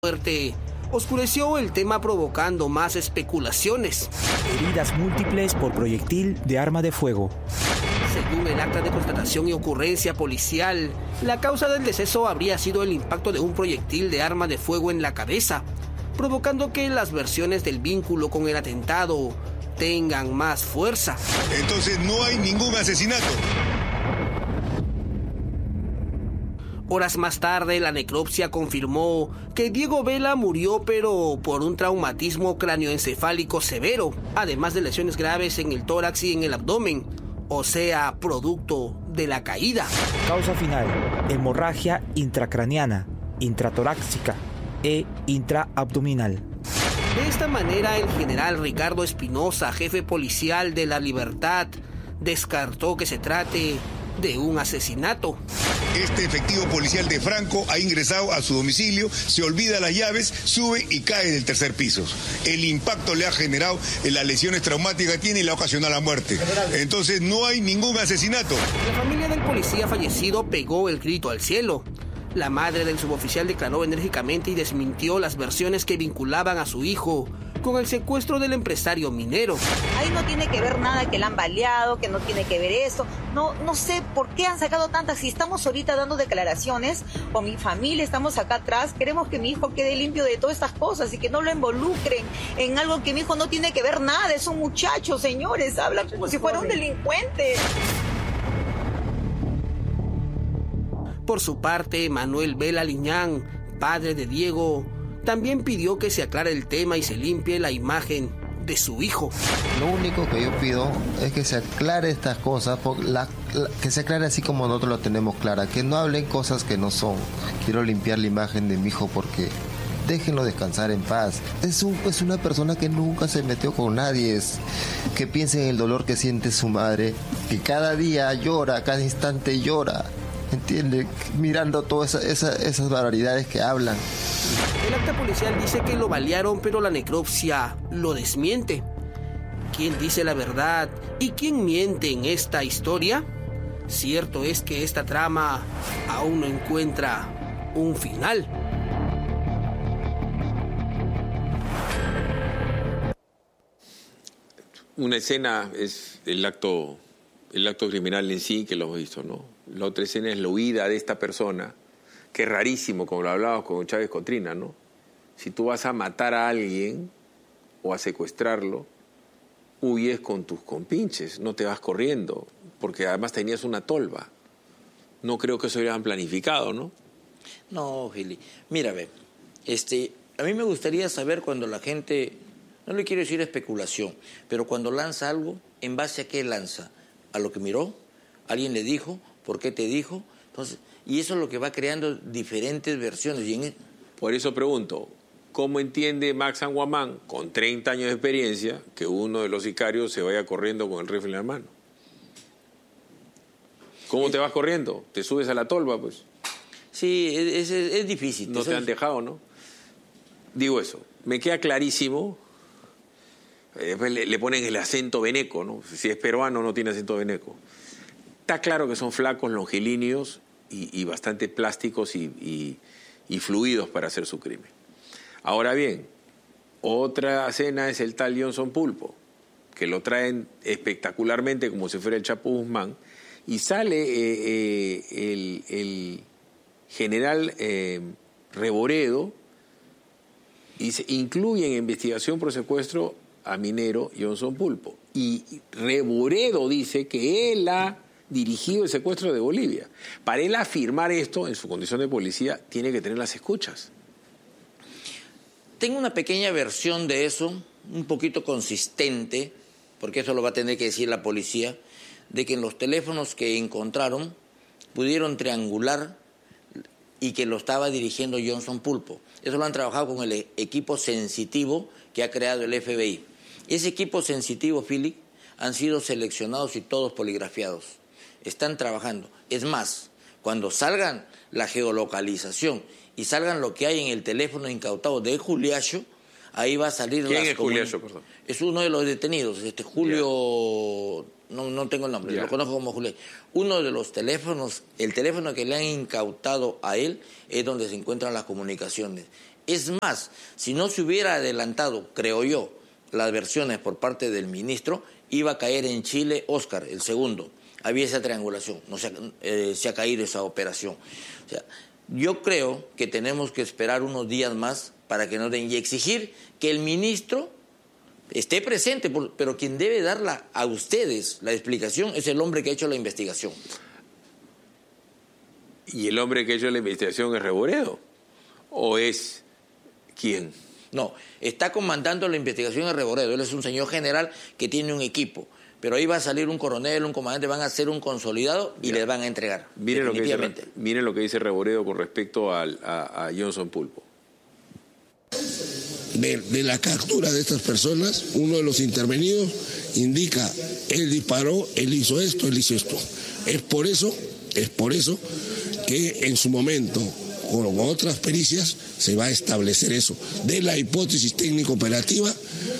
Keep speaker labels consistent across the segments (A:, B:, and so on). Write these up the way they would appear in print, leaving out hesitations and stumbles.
A: muerte oscureció el tema, provocando más especulaciones.
B: Heridas múltiples por proyectil de arma de fuego.
A: Según el acta de constatación y ocurrencia policial, la causa del deceso habría sido el impacto de un proyectil de arma de fuego en la cabeza, provocando que las versiones del vínculo con el atentado tengan más fuerza.
C: Entonces no hay ningún asesinato.
A: Horas más tarde, la necropsia confirmó que Diego Vela murió, pero por un traumatismo cráneoencefálico severo, además de lesiones graves en el tórax y en el abdomen, o sea, producto de la caída.
B: Causa final: hemorragia intracraneana, intratorácica e intraabdominal.
A: De esta manera, el general Ricardo Espinosa, jefe policial de La Libertad, descartó que se trate de un asesinato.
C: Este efectivo policial de Franco ha ingresado a su domicilio, se olvida las llaves, sube y cae del tercer piso. El impacto le ha generado las lesiones traumáticas que tiene y le ha ocasionado la muerte. Entonces no hay ningún asesinato.
A: La familia del policía fallecido pegó el grito al cielo. La madre del suboficial declaró enérgicamente y desmintió las versiones que vinculaban a su hijo con el secuestro del empresario minero.
D: Ahí no tiene que ver nada que la han baleado, que no tiene que ver eso. No sé por qué han sacado tantas. Si estamos ahorita dando declaraciones, o mi familia estamos acá atrás, queremos que mi hijo quede limpio de todas estas cosas y que no lo involucren en algo que mi hijo no tiene que ver nada. Es un muchacho, señores, hablan como si fuera un delincuente.
A: Por su parte, Manuel Vela Liñán, padre de Diego, también pidió que se aclare el tema y se limpie la imagen de su hijo.
E: Lo único que yo pido es que se aclare estas cosas, que se aclare así como nosotros lo tenemos clara, que no hablen cosas que no son. Quiero limpiar la imagen de mi hijo porque déjenlo descansar en paz. Es una persona que nunca se metió con nadie, que piense en el dolor que siente su madre, que cada día llora, cada instante llora. ¿Entiende? Mirando todas esas barbaridades que hablan.
A: El acta policial dice que lo balearon, pero la necropsia lo desmiente. ¿Quién dice la verdad y quién miente en esta historia? Cierto es que esta trama aún no encuentra un final.
F: Una escena es el acto criminal en sí, que lo hemos visto, ¿no? La otra escena es la huida de esta persona, que es rarísimo, como lo hablábamos con Chávez Cotrina, ¿no? Si tú vas a matar a alguien o a secuestrarlo, huyes con tus compinches, no te vas corriendo, porque además tenías una tolva. No creo que eso hubieran planificado, ¿no?
G: No, Gili. Mira, ve, a mí me gustaría saber cuando la gente, no le quiero decir especulación, pero cuando lanza algo, ¿en base a qué lanza? ¿A lo que miró? ¿Alguien le dijo? ¿Por qué te dijo? Entonces, y eso es lo que va creando diferentes versiones.
F: Por eso pregunto, ¿cómo entiende Max Anguamán, con 30 años de experiencia, que uno de los sicarios se vaya corriendo con el rifle en la mano? ¿Cómo te vas corriendo? ¿Te subes a la tolva, pues?
G: Sí, es difícil.
F: No te han dejado, ¿no? Digo eso. Me queda clarísimo. Después le ponen el acento veneco, ¿no? Si es peruano no tiene acento veneco. Está claro que son flacos, longilíneos y bastante plásticos y fluidos para hacer su crimen. Ahora bien, otra escena es el tal Johnson Pulpo, que lo traen espectacularmente como si fuera el Chapo Guzmán, y sale el general Reboredo y se incluye en investigación por secuestro a minero Johnson Pulpo. Y Reboredo dice que él ha dirigido el secuestro de Bolivia. Para él afirmar esto, en su condición de policía, tiene que tener las escuchas.
G: Tengo una pequeña versión de eso, un poquito consistente, porque eso lo va a tener que decir la policía, de que en los teléfonos que encontraron pudieron triangular y que lo estaba dirigiendo Johnson Pulpo. Eso lo han trabajado con el equipo sensitivo que ha creado el FBI. Ese equipo sensitivo, Philip, han sido seleccionados y todos poligrafiados. Están trabajando. Es más, cuando salgan la geolocalización y salgan lo que hay en el teléfono incautado de Juliacho, ahí va a salir...
F: ¿Quién es Juliacho, perdón?
G: Es uno de los detenidos, Julio... No tengo el nombre, lo conozco como Julio. Uno de los teléfonos, el teléfono que le han incautado a él es donde se encuentran las comunicaciones. Es más, si no se hubiera adelantado, creo yo, las versiones por parte del ministro, iba a caer en Chile Oscar, el segundo. Había esa triangulación, no se ha caído esa operación. O sea, yo creo que tenemos que esperar unos días más para que nos den y exigir que el ministro esté presente, pero quien debe darla a ustedes la explicación es el hombre que ha hecho la investigación.
F: ¿Y el hombre que ha hecho la investigación es Reboredo? ¿O es quién?
G: No, está comandando la investigación en Reboredo. Él es un señor general que tiene un equipo. Pero ahí va a salir un coronel, un comandante, van a hacer un consolidado y les van a entregar.
F: Miren lo que dice Reboredo con respecto a Johnson Pulpo.
H: De la captura de estas personas, uno de los intervenidos indica, él disparó, él hizo esto, él hizo esto. Es por eso que en su momento, con otras pericias, se va a establecer eso. De la hipótesis técnico-operativa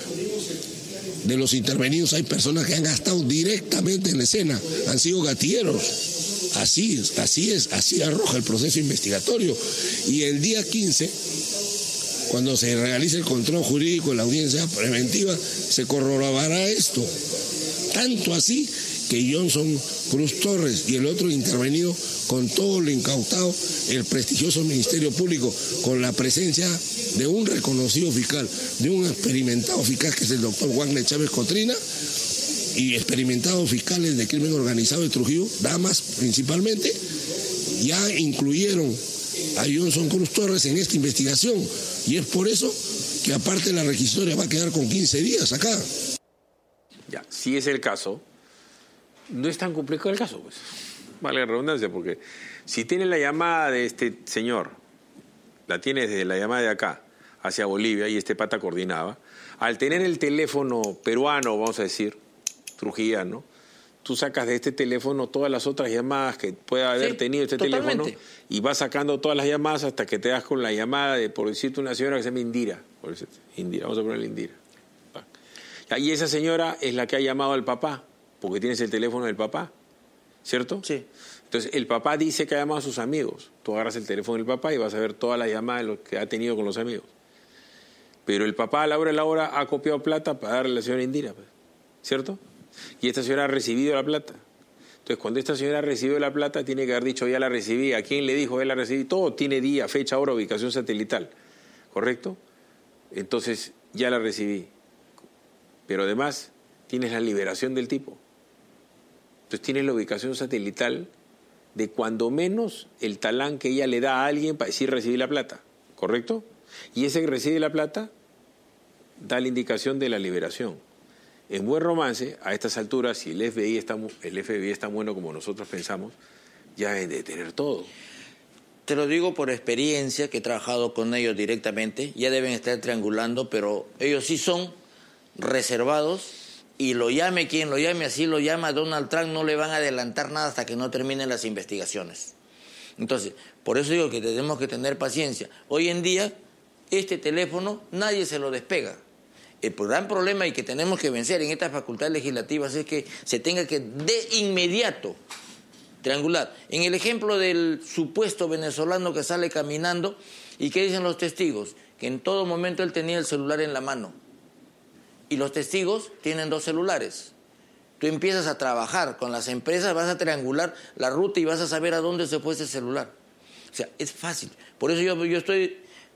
H: de los intervenidos hay personas que han estado directamente en la escena, han sido gatilleros. Así arroja el proceso investigatorio. Y el día 15, cuando se realice el control jurídico, la audiencia preventiva, se corroborará esto. Tanto así que Johnson Cruz Torres y el otro intervenido, con todo lo incautado, el prestigioso Ministerio Público, con la presencia de un reconocido fiscal, de un experimentado fiscal que es el doctor Wagner Chávez Cotrina, y experimentados fiscales de crimen organizado de Trujillo, damas principalmente, ya incluyeron a Johnson Cruz Torres en esta investigación, y es por eso que aparte la requisitoria va a quedar con 15 días acá.
F: Ya, si es el caso, no es tan complejo el caso, pues. Vale la redundancia, porque si tiene la llamada de este señor, la tiene desde la llamada de acá hacia Bolivia y este pata coordinaba, al tener el teléfono peruano, vamos a decir, trujillano, tú sacas de este teléfono todas las otras llamadas que pueda haber tenido este teléfono y vas sacando todas las llamadas hasta que te das con la llamada de, por decirte, una señora que se llama Indira. Indira, vamos a ponerle Indira. Y esa señora es la que ha llamado al papá, porque tienes el teléfono del papá, ¿cierto? Sí. Entonces, el papá dice que ha llamado a sus amigos. Tú agarras el teléfono del papá y vas a ver todas las llamadas que ha tenido con los amigos. Pero el papá a la hora de la hora ha copiado plata para darle a la señora Indira, ¿cierto? Y esta señora ha recibido la plata. Entonces, cuando esta señora ha recibido la plata, tiene que haber dicho, ya la recibí. ¿A quién le dijo? Ya la recibí. Todo tiene día, fecha, hora, ubicación satelital. ¿Correcto? Entonces, ya la recibí. Pero además, tienes la liberación del tipo. Entonces, tienes la ubicación satelital de cuando menos el talán que ella le da a alguien para decir recibí la plata. ¿Correcto? Y ese que recibe la plata da la indicación de la liberación. En buen romance, a estas alturas, si el FBI es tan bueno como nosotros pensamos, ya deben de tener todo.
G: Te lo digo por experiencia, que he trabajado con ellos directamente, ya deben estar triangulando, pero ellos sí son reservados y lo llame quien lo llame, así lo llama Donald Trump, no le van a adelantar nada hasta que no terminen las investigaciones. Entonces, por eso digo que tenemos que tener paciencia. Hoy en día, este teléfono nadie se lo despega. El gran problema y que tenemos que vencer en estas facultades legislativas es que se tenga que de inmediato triangular. En el ejemplo del supuesto venezolano que sale caminando y que dicen los testigos, que en todo momento él tenía el celular en la mano. Y los testigos tienen 2 celulares. Tú empiezas a trabajar con las empresas, vas a triangular la ruta y vas a saber a dónde se fue ese celular. O sea, es fácil. Por eso yo estoy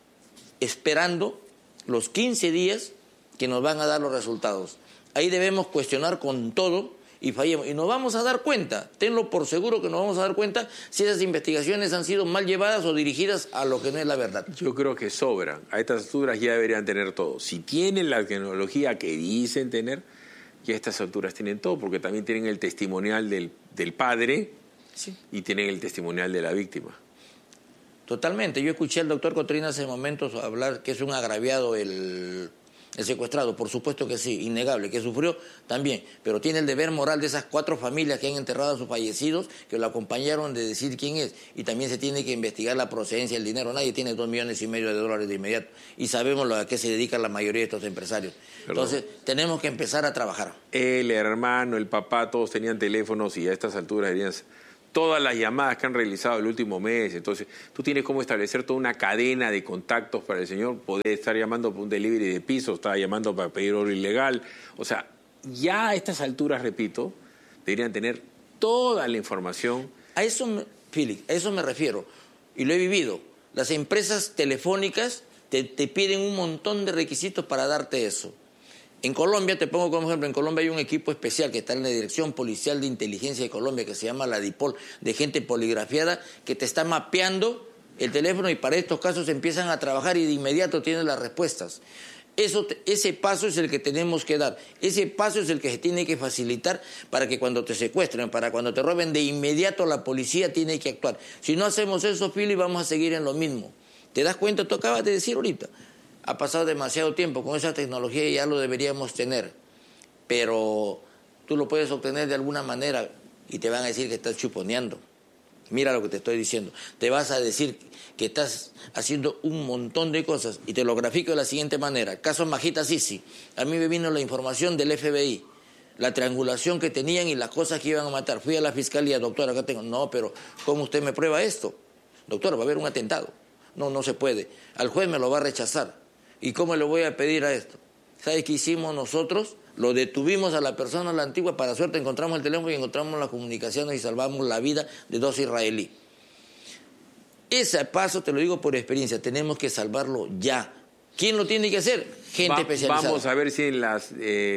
G: esperando los 15 días que nos van a dar los resultados. Ahí debemos cuestionar con todo y fallemos. Y nos vamos a dar cuenta, tenlo por seguro que nos vamos a dar cuenta si esas investigaciones han sido mal llevadas o dirigidas a lo que no es la verdad.
F: Yo creo que sobran. A estas alturas ya deberían tener todo. Si tienen la tecnología que dicen tener, ya a estas alturas tienen todo, porque también tienen el testimonial del padre y tienen el testimonial de la víctima.
G: Totalmente. Yo escuché al doctor Cotrina hace momentos hablar que es un agraviado el secuestrado, por supuesto que sí, innegable, que sufrió también, pero tiene el deber moral de esas 4 familias que han enterrado a sus fallecidos, que lo acompañaron, de decir quién es, y también se tiene que investigar la procedencia del dinero. Nadie tiene $2,5 millones de inmediato, y sabemos a qué se dedican la mayoría de estos empresarios. Entonces, tenemos que empezar a trabajar.
F: El hermano, el papá, todos tenían teléfonos y a estas alturas deberían todas las llamadas que han realizado el último mes. Entonces, tú tienes cómo establecer toda una cadena de contactos para el señor. Poder estar llamando por un delivery de piso, estaba llamando para pedir oro ilegal. O sea, ya a estas alturas, repito, deberían tener toda la información.
G: A eso, Philip, a eso me refiero. Y lo he vivido. Las empresas telefónicas te piden un montón de requisitos para darte eso. En Colombia, te pongo como ejemplo, en Colombia hay un equipo especial que está en la Dirección Policial de Inteligencia de Colombia, que se llama la DIPOL, de gente poligrafiada, que te está mapeando el teléfono y para estos casos empiezan a trabajar y de inmediato tienes las respuestas. Ese paso es el que tenemos que dar. Ese paso es el que se tiene que facilitar para que cuando te secuestren, para cuando te roben, de inmediato la policía tiene que actuar. Si no hacemos eso, Philip, vamos a seguir en lo mismo. ¿Te das cuenta? Tú acabas de decir ahorita. Ha pasado demasiado tiempo con esa tecnología y ya lo deberíamos tener. Pero tú lo puedes obtener de alguna manera y te van a decir que estás chuponeando. Mira lo que te estoy diciendo. Te vas a decir que estás haciendo un montón de cosas y te lo grafico de la siguiente manera. Caso Majita Sisi. A mí me vino la información del FBI, la triangulación que tenían y las cosas que iban a matar. Fui a la fiscalía, doctora, acá tengo. No, pero ¿cómo usted me prueba esto? Doctora, va a haber un atentado. No, no se puede. Al juez me lo va a rechazar. ¿Y cómo le voy a pedir a esto? ¿Sabes qué hicimos nosotros? Lo detuvimos a la persona, a la antigua, para suerte encontramos el teléfono y encontramos las comunicaciones y salvamos la vida de 2 israelíes. Ese paso, te lo digo por experiencia, tenemos que salvarlo ya. ¿Quién lo tiene que hacer? Gente especializada.
F: Vamos a ver si en las,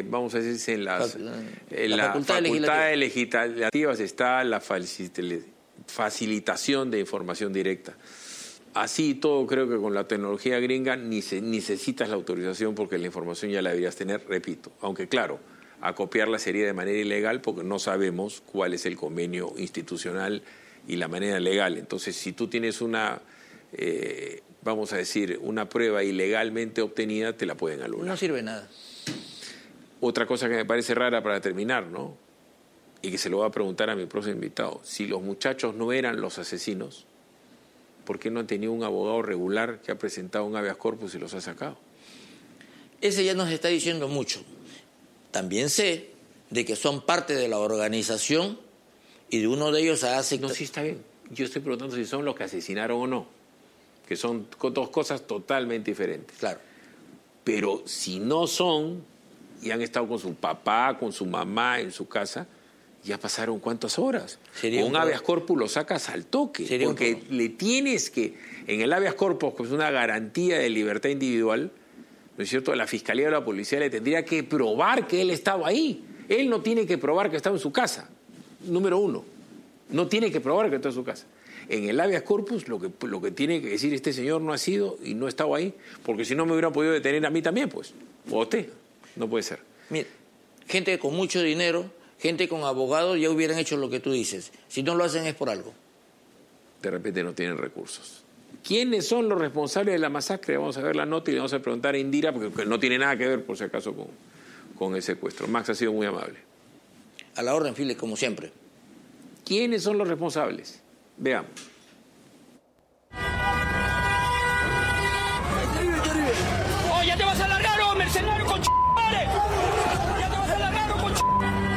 F: facultades legislativas está la facilitación de información directa. Así todo, creo que con la tecnología gringa ni necesitas la autorización porque la información ya la deberías tener, repito. Aunque claro, acopiarla sería de manera ilegal porque no sabemos cuál es el convenio institucional y la manera legal. Entonces, si tú tienes una, vamos a decir, una prueba ilegalmente obtenida, te la pueden anular.
G: No sirve nada.
F: Otra cosa que me parece rara para terminar, ¿no? Y que se lo voy a preguntar a mi próximo invitado. Si los muchachos no eran los asesinos, ¿por qué no han tenido un abogado regular que ha presentado un habeas corpus y los ha sacado?
G: Ese ya nos está diciendo mucho. También sé de que son parte de la organización y de uno de ellos hace...
F: No, sí está bien. Yo estoy preguntando si son los que asesinaron o no, que son dos cosas totalmente diferentes.
G: Claro.
F: Pero si no son y han estado con su papá, con su mamá en su casa, ya pasaron ¿cuántas horas? Con un habeas corpus lo sacas al toque, porque le tienes que, en el habeas corpus, que es una garantía de libertad individual, ¿no es cierto? La fiscalía o la policía le tendría que probar que él estaba ahí. Él no tiene que probar que estaba en su casa. Número uno, no tiene que probar que está en su casa. En el habeas corpus lo que tiene que decir este señor no ha sido y no estaba ahí, porque si no me hubieran podido detener a mí también, pues, o a usted. No puede ser.
G: Mira, gente con mucho dinero, gente con abogados ya hubieran hecho lo que tú dices. Si no lo hacen es por algo.
F: De repente no tienen recursos. ¿Quiénes son los responsables de la masacre? Vamos a ver la nota y le vamos a preguntar a Indira, porque no tiene nada que ver, por si acaso, con el secuestro. Max ha sido muy amable.
G: A la orden, Philip, como siempre.
F: ¿Quiénes son los responsables? Veamos.
I: ¡Oh, ya te vas a largar, oh, mercenario, con ch*****! ¡Ya te vas a largar, oh, con ch*****!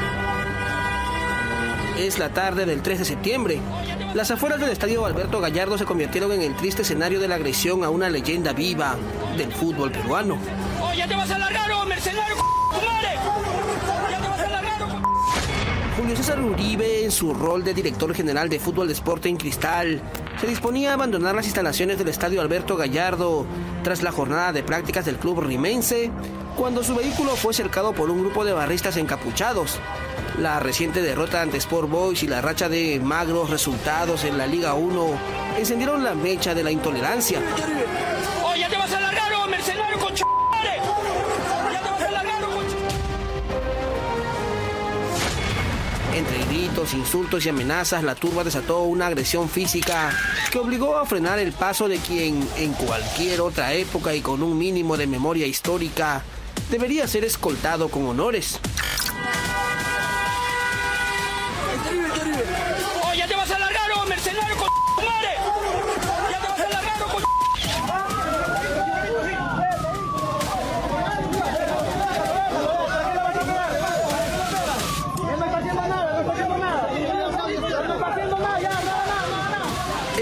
A: Es la tarde del 3 de septiembre. Las afueras del estadio Alberto Gallardo se convirtieron en el triste escenario de la agresión a una leyenda viva del fútbol peruano.
I: ¡Oh, ya te vas a largar, oh, mercenario, con ch*****! ¡Ya te vas a largar, oh, con ch*****!
A: Julio César Uribe, en su rol de director general de fútbol de Sporting Cristal, se disponía a abandonar las instalaciones del estadio Alberto Gallardo tras la jornada de prácticas del club rimense, cuando su vehículo fue cercado por un grupo de barristas encapuchados. La reciente derrota ante Sport Boys y la racha de magros resultados en la Liga 1 encendieron la mecha de la intolerancia.
I: ¡Oh, ya te vas a largar, oh, mercenario, con ch*****! ¡Ya te vas a largar, oh, con ch*****!
A: Entre gritos, insultos y amenazas, la turba desató una agresión física que obligó a frenar el paso de quien, en cualquier otra época y con un mínimo de memoria histórica, debería ser escoltado con honores.
I: ¡Oh, ya te vas a largar, oh, mercenario, con madre! ¡Ya te vas a largar, oh, con
J: No está haciendo nada.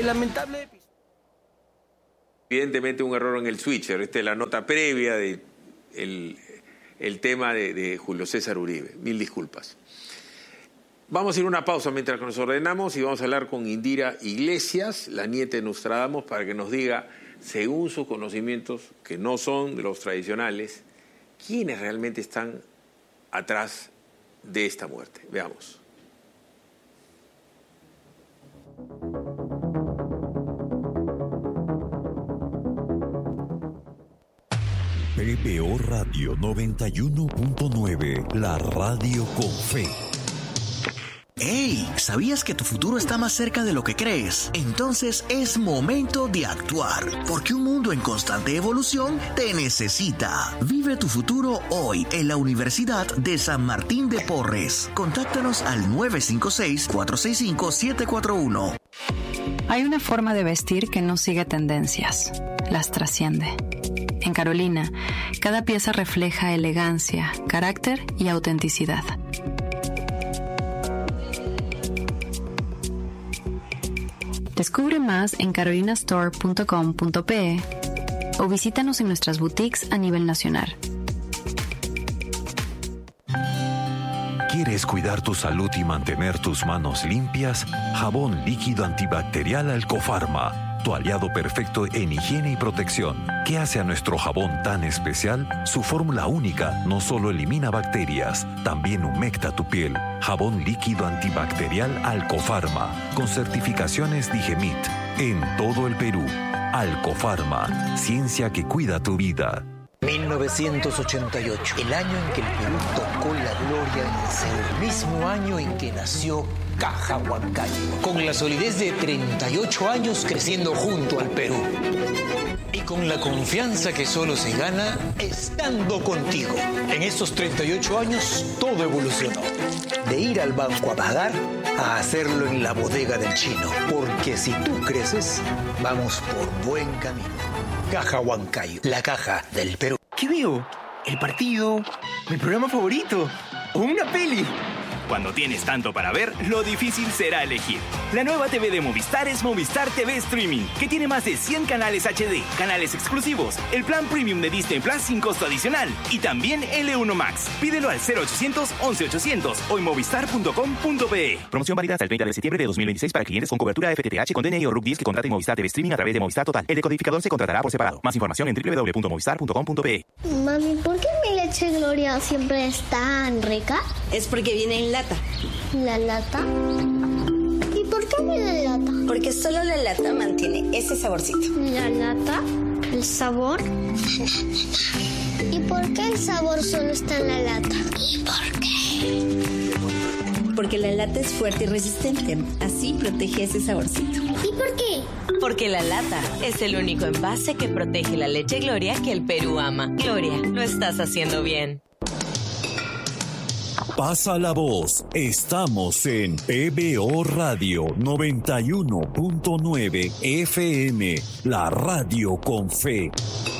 A: lamentable episodio.
F: Evidentemente un error en el switcher. Esta es la nota previa de el tema de Julio César Uribe. Mil disculpas. Vamos a ir a una pausa mientras que nos ordenamos y vamos a hablar con Indira Iglesias, la nieta de Nostradamus, para que nos diga, según sus conocimientos, que no son de los tradicionales, quiénes realmente están atrás de esta muerte. Veamos.
J: PBO Radio 91.9, la radio con fe.
K: ¡Hey! ¿Sabías que tu futuro está más cerca de lo que crees? Entonces es momento de actuar, porque un mundo en constante evolución te necesita. Vive tu futuro hoy en la Universidad de San Martín de Porres. Contáctanos al 956-465-741.
L: Hay una forma de vestir que no sigue tendencias, las trasciende. En Carolina, cada pieza refleja elegancia, carácter y autenticidad. Descubre más en carolinastore.com.pe o visítanos en nuestras boutiques a nivel nacional.
J: ¿Quieres cuidar tu salud y mantener tus manos limpias? Jabón líquido antibacterial Alcofarma, tu aliado perfecto en higiene y protección. ¿Qué hace a nuestro jabón tan especial? Su fórmula única no solo elimina bacterias, también humecta tu piel. Jabón líquido antibacterial Alcofarma, con certificaciones Digemit, en todo el Perú. Alcofarma, ciencia que cuida tu vida.
M: 1988, el año en que el Perú tocó la gloria en el cielo, el mismo año en que nació Caja Huancayo, con la solidez de 38 años creciendo junto al Perú. Y con la confianza que solo se gana estando contigo. En estos 38 años todo evolucionó. De ir al banco a pagar a hacerlo en la bodega del chino. Porque si tú creces, vamos por buen camino. Caja Huancayo, la caja del Perú.
N: ¿Qué veo? ¿El partido? ¿Mi programa favorito? ¿O una peli? Cuando tienes tanto para ver, lo difícil será elegir. La nueva TV de Movistar es Movistar TV Streaming, que tiene más de 100 canales HD, canales exclusivos, el plan premium de Disney Plus sin costo adicional y también L1 Max. Pídelo al 0800 11 800 o en movistar.com.pe.
B: Promoción válida hasta el 30 de septiembre de 2026 para clientes con cobertura FTTH con DNI o RUC 10 que contraten Movistar TV Streaming a través de Movistar Total. El decodificador se contratará por separado. Más información en www.movistar.com.pe.
O: Mami, ¿por qué mi leche Gloria siempre es tan rica?
P: Es porque viene en lata.
O: ¿La lata? ¿Y por qué viene en lata?
P: Porque solo la lata mantiene ese saborcito.
O: ¿La lata? ¿El sabor? ¿Y por qué el sabor solo está en la lata? ¿Y por qué?
P: Porque la lata es fuerte y resistente. Así protege ese saborcito.
O: ¿Y por qué?
Q: Porque la lata es el único envase que protege la leche Gloria que el Perú ama. Gloria, lo estás haciendo bien.
J: Pasa la voz. Estamos en PBO Radio 91.9 FM, la radio con fe.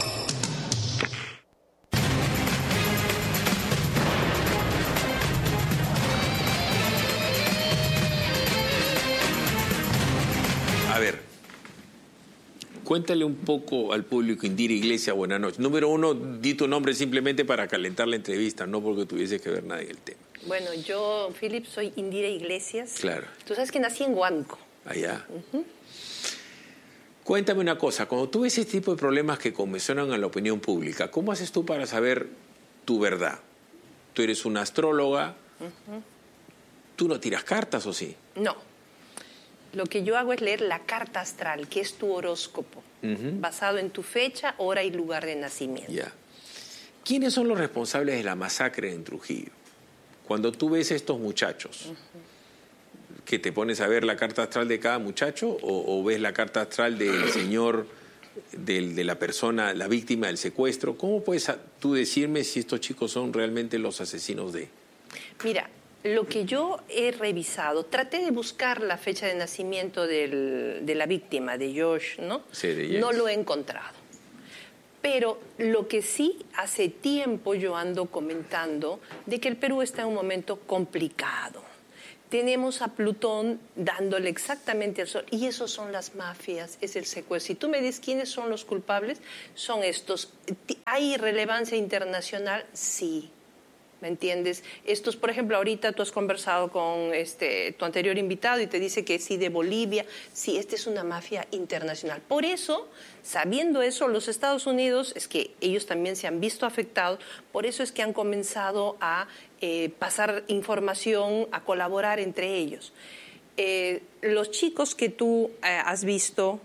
F: A ver, cuéntale un poco al público, Indira Iglesias, buenas noches. Número uno, di tu nombre simplemente para calentar la entrevista, no porque tuviese que ver nada en el tema.
R: Bueno, yo, Philip, soy Indira Iglesias.
F: Claro.
R: Tú sabes que nací en Huánuco.
F: Allá. Cuéntame una cosa, cuando tú ves ese tipo de problemas que conmocionan a la opinión pública, ¿cómo haces tú para saber tu verdad? Tú eres una astróloga, ¿tú no tiras cartas o sí?
R: No. Lo que yo hago es leer la carta astral, que es tu horóscopo, basado en tu fecha, hora y lugar de nacimiento.
F: Ya. ¿Quiénes son los responsables de la masacre en Trujillo? Cuando tú ves a estos muchachos, ¿que te pones a ver la carta astral de cada muchacho o ves la carta astral del señor, de la persona, la víctima del secuestro? ¿Cómo puedes tú decirme si estos chicos son realmente los asesinos de...?
R: Mira, lo que yo he revisado, traté de buscar la fecha de nacimiento de la víctima, de Josh, ¿no?
F: Sí, de James.
R: No lo he encontrado. Pero lo que sí, hace tiempo yo ando comentando de que el Perú está en un momento complicado, tenemos a Plutón dándole exactamente al Sol. Y esos son las mafias, es el secuestro. Si tú me dices quiénes son los culpables, son estos. ¿Hay relevancia internacional? Sí. ¿Me entiendes? Estos, por ejemplo, ahorita tú has conversado con tu anterior invitado y te dice que sí, de Bolivia. Sí, esta es una mafia internacional. Por eso, sabiendo eso, los Estados Unidos, es que ellos también se han visto afectados, por eso es que han comenzado a pasar información, a colaborar entre ellos. Los chicos que tú has visto...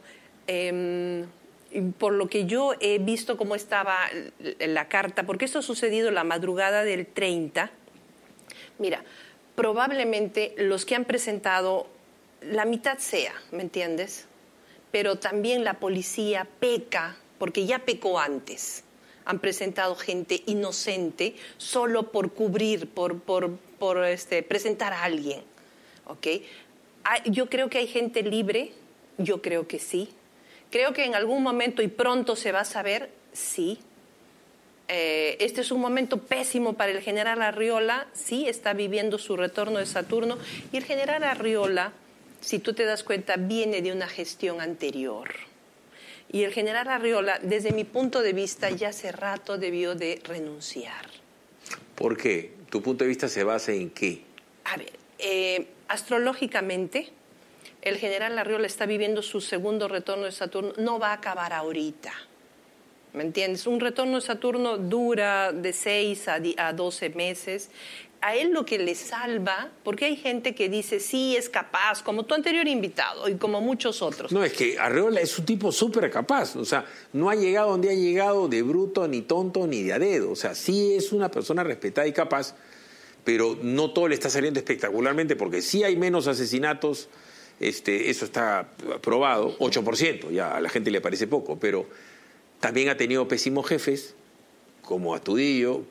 R: por lo que yo he visto cómo estaba la carta, porque esto ha sucedido la madrugada del 30, mira, probablemente los que han presentado, la mitad sea, ¿me entiendes? Pero también la policía peca, porque ya pecó antes. Han presentado gente inocente solo por cubrir, por presentar a alguien, ¿ok? Yo creo que hay gente libre, yo creo que sí. Creo que en algún momento y pronto se va a saber, sí. Este es un momento pésimo para el general Arriola, sí, está viviendo su retorno de Saturno. Y el general Arriola, si tú te das cuenta, viene de una gestión anterior. Y el general Arriola, desde mi punto de vista, ya hace rato debió de renunciar.
F: ¿Por qué? ¿Tu punto de vista se basa en qué?
R: A ver, astrológicamente... El general Arriola está viviendo su segundo retorno de Saturno, no va a acabar ahorita, ¿me entiendes? Un retorno de Saturno dura de 6 a 12 meses. A él lo que le salva, porque hay gente que dice, sí, es capaz, como tu anterior invitado y como muchos otros.
F: No, es que Arriola es un tipo súper capaz, o sea, no ha llegado donde ha llegado de bruto, ni tonto, ni de a dedo, o sea, sí es una persona respetada y capaz, pero no todo le está saliendo espectacularmente, porque sí hay menos asesinatos. Eso está probado, 8%, ya a la gente le parece poco, pero también ha tenido pésimos jefes, como Astudillo,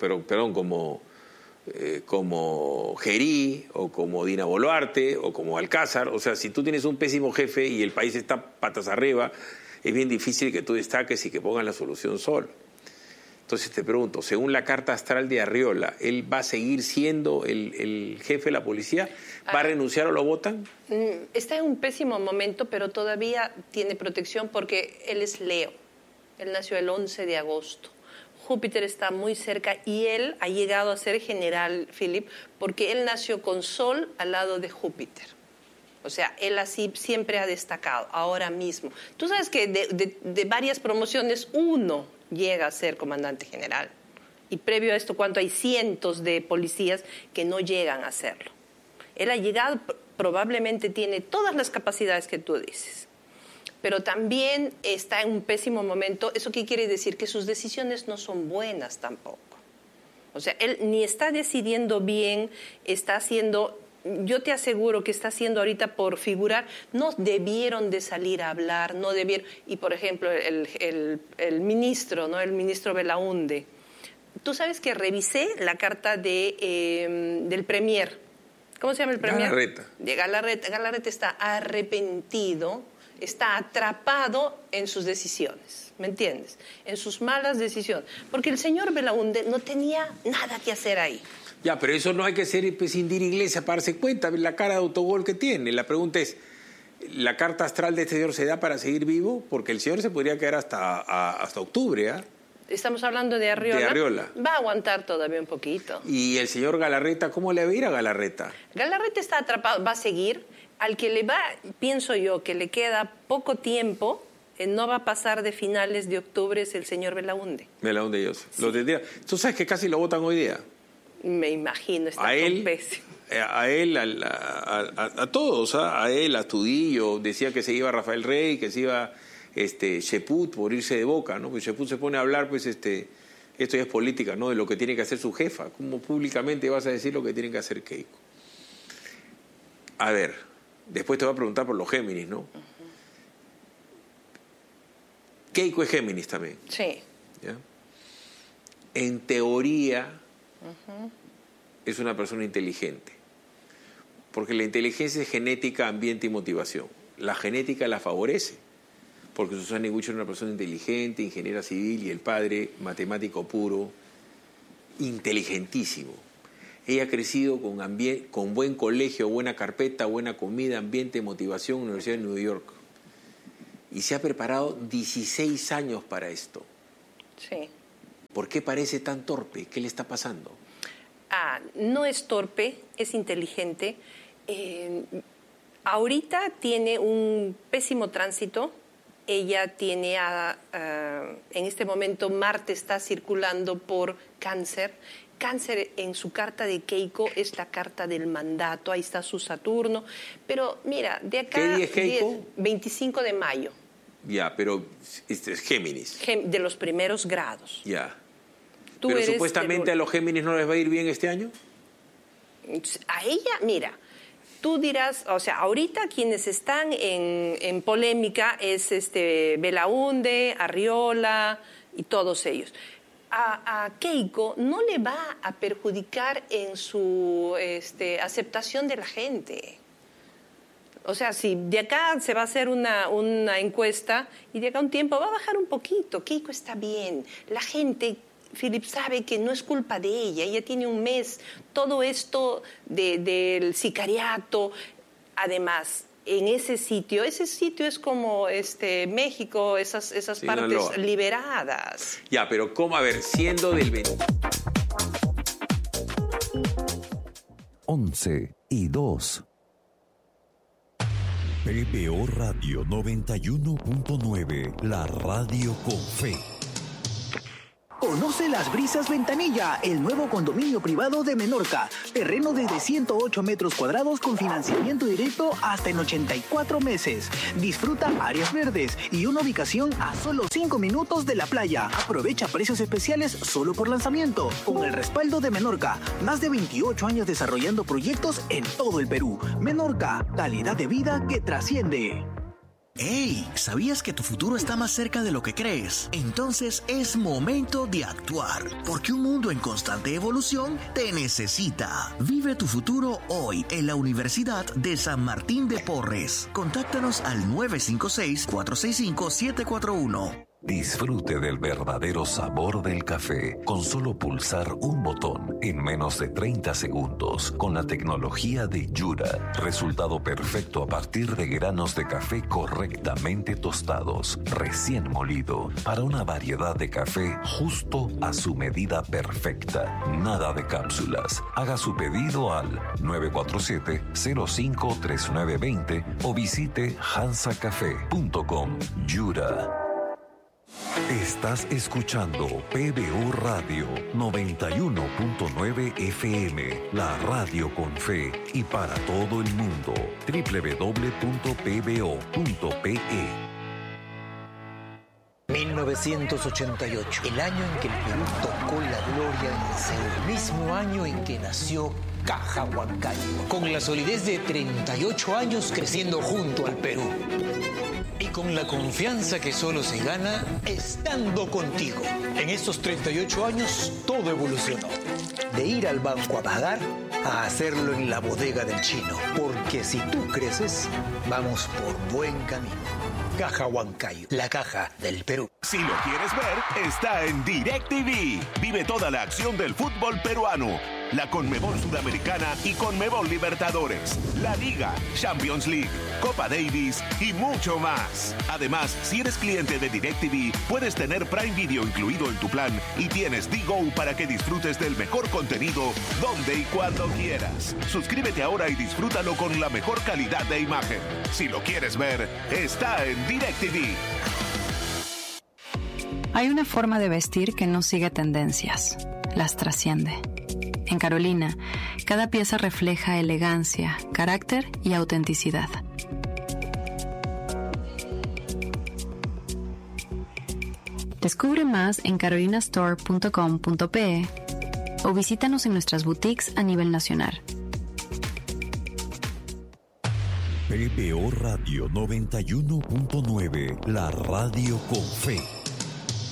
F: como Gerí, o como Dina Boluarte, o como Alcázar. O sea, si tú tienes un pésimo jefe y el país está patas arriba, es bien difícil que tú destaques y que pongas la solución solo. Entonces te pregunto, según la carta astral de Arriola, ¿él va a seguir siendo el jefe de la policía? ¿Va a renunciar o lo votan?
R: Está en un pésimo momento, pero todavía tiene protección porque él es Leo. Él nació el 11 de agosto. Júpiter está muy cerca y él ha llegado a ser general, Philip, porque él nació con Sol al lado de Júpiter. O sea, él así siempre ha destacado, ahora mismo. Tú sabes que de varias promociones, uno llega a ser comandante general. Y previo a esto, ¿cuánto hay? Cientos de policías que no llegan a hacerlo. Él ha llegado, probablemente tiene todas las capacidades que tú dices. Pero también está en un pésimo momento. ¿Eso qué quiere decir? Que sus decisiones no son buenas tampoco. O sea, él ni está decidiendo bien, está haciendo... Yo te aseguro que está haciendo ahorita por figurar, no debieron de salir a hablar, no debieron... Y, por ejemplo, el ministro, ¿no? El ministro Belaunde. Tú sabes que revisé la carta del premier. ¿Cómo se llama el premier?
F: Galarreta.
R: De Galarreta. Galarreta está arrepentido, está atrapado en sus decisiones, ¿me entiendes? En sus malas decisiones. Porque el señor Belaunde no tenía nada que hacer ahí.
F: Ya, pero eso no hay que ser prescindir iglesia para darse cuenta de la cara de autogol que tiene. La pregunta es, ¿la carta astral de este señor se da para seguir vivo? Porque el señor se podría quedar hasta octubre, ¿ah?
R: Estamos hablando de Arriola.
F: De Arriola.
R: Va a aguantar todavía un poquito.
F: ¿Y el señor Galarreta, cómo le va a ir a Galarreta?
R: Galarreta está atrapado, va a seguir. Al que le va, pienso yo, que le queda poco tiempo, no va a pasar de finales de octubre, es el señor Belaunde.
F: Belaunde Joseph. Sí. Lo tendría. Tú sabes que casi lo votan hoy día.
R: Me imagino, está pésimo.
F: A él, a todos, a él, a Astudillo, decía que se iba Rafael Rey, que se iba Cheput por irse de Boca, ¿no? Pues Cheput se pone a hablar, pues esto ya es política, ¿no? De lo que tiene que hacer su jefa. ¿Cómo públicamente vas a decir lo que tiene que hacer Keiko? A ver, después te voy a preguntar por los Géminis, ¿no? Keiko es Géminis también.
R: Sí.
F: ¿Ya? En teoría... es una persona inteligente, porque la inteligencia es genética, ambiente y motivación. La genética la favorece, porque Susana Iguchi era una persona inteligente, ingeniera civil, y el padre, matemático puro, inteligentísimo. Ella ha crecido con buen colegio, buena carpeta, buena comida, ambiente, motivación en la Universidad de New York. Y se ha preparado 16 años para esto.
R: Sí.
F: ¿Por qué parece tan torpe? ¿Qué le está pasando?
R: No es torpe, es inteligente. Ahorita tiene un pésimo tránsito. Ella tiene, en este momento, Marte está circulando por Cáncer. Cáncer en su carta de Keiko es la carta del mandato, ahí está su Saturno. Pero mira, de acá...
F: ¿Qué día es Keiko?
R: 25 de mayo.
F: Ya, pero es Géminis.
R: De los primeros grados.
F: Ya. Pero supuestamente a los Géminis no les va a ir bien este año.
R: A ella, mira, tú dirás, o sea, ahorita quienes están en polémica es Belaunde, Arriola y todos ellos. A Keiko no le va a perjudicar en su aceptación de la gente. O sea, si de acá se va a hacer una encuesta y de acá a un tiempo va a bajar un poquito, Keiko está bien. La gente, Philip, sabe que no es culpa de ella tiene un mes, todo esto del sicariato. Además, en ese sitio es como México, esas partes liberadas.
F: Ya, pero ¿cómo? A ver, siendo del
J: 11:02. PBO Radio 91.9, la radio con fe.
S: Conoce Las Brisas Ventanilla, el nuevo condominio privado de Menorca. Terreno desde 108 metros cuadrados con financiamiento directo hasta en 84 meses. Disfruta áreas verdes y una ubicación a solo 5 minutos de la playa. Aprovecha precios especiales solo por lanzamiento. Con el respaldo de Menorca, más de 28 años desarrollando proyectos en todo el Perú. Menorca, calidad de vida que trasciende.
K: ¡Hey! ¿Sabías que tu futuro está más cerca de lo que crees? Entonces es momento de actuar, porque un mundo en constante evolución te necesita. Vive tu futuro hoy en la Universidad de San Martín de Porres. Contáctanos al 956-465-741.
J: Disfrute del verdadero sabor del café con solo pulsar un botón en menos de 30 segundos con la tecnología de Yura. Resultado perfecto a partir de granos de café correctamente tostados, recién molido, para una variedad de café justo a su medida perfecta. Nada de cápsulas. Haga su pedido al 947-053920 o visite hansacafé.com. Yura. Estás escuchando PBO Radio 91.9 FM, la radio con fe y para todo el mundo. www.pbo.pe.
M: 1988, el año en que el Perú tocó la gloria en el mismo año en que nació Caja Huancayo, con la solidez de 38 años creciendo junto al Perú. Y con la confianza que solo se gana estando contigo. En estos 38 años todo evolucionó. De ir al banco a pagar a hacerlo en la bodega del chino. Porque si tú creces, vamos por buen camino. Caja Huancayo, la caja del Perú.
T: Si lo quieres ver, está en DirecTV. Vive toda la acción del fútbol peruano. La Conmebol Sudamericana y Conmebol Libertadores, la Liga, Champions League, Copa Davis y mucho más. Además, si eres cliente de DirecTV, puedes tener Prime Video incluido en tu plan y tienes D-Go para que disfrutes del mejor contenido donde y cuando quieras. Suscríbete ahora y disfrútalo con la mejor calidad de imagen. Si lo quieres ver, está en DirecTV.
L: Hay una forma de vestir que no sigue tendencias, las trasciende. En Carolina, cada pieza refleja elegancia, carácter y autenticidad. Descubre más en carolinastore.com.pe o visítanos en nuestras boutiques a nivel nacional.
J: PBO Radio 91.9, la radio con fe.